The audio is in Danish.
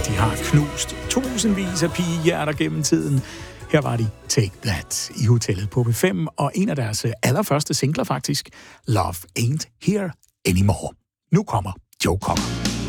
De har knust tusindvis af pigehjerter gennem tiden. Her var de Take That i hotellet på B5, og en af deres allerførste singler faktisk, Love Ain't Here Anymore. Nu kommer Joe Cocker.